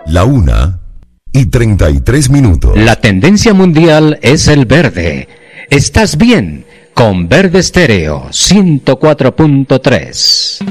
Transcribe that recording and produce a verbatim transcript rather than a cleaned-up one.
La una y treinta y tres minutos. La tendencia mundial es el verde. ¿Estás bien? Con Verde Estéreo ciento cuatro punto tres.